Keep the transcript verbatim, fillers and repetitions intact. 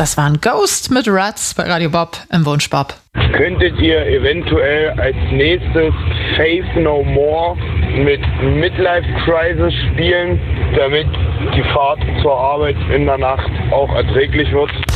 Das waren Ghost mit Rats bei Radio Bob im Wunschbob. Könntet ihr eventuell als nächstes Faith No More mit Midlife Crisis spielen, damit die Fahrt zur Arbeit in der Nacht auch erträglich wird?